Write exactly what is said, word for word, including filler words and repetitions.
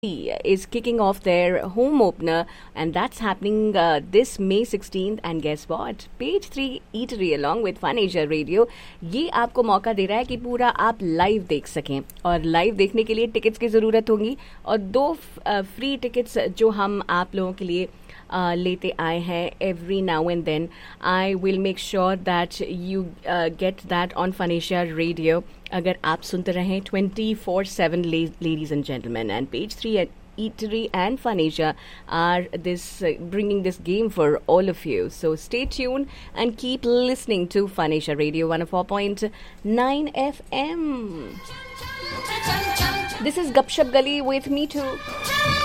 is kicking off their home opener, and that's happening uh, this May sixteenth. And guess what? Page three Eatery along with Fun Asia Radio ये आपको मौका दे रहा है कि पूरा आप लाइव देख सकें, और लाइव देखने के लिए टिकट्स की ज़रूरत होगी, और दो फ्री टिकट्स जो हम आप लोगों के लिए Uh, लेते आए हैं every now and then. I will make sure that you uh, get that on Fun Asia Radio. अगर आप सुनते रहें twenty-four seven, ladies and gentlemen, and Page three at Eatery and Fun Asia are this uh, bringing this game for all of you. So stay tuned and keep listening to Fun Asia Radio one oh four point nine F M. This is Gupshup Gali with me too.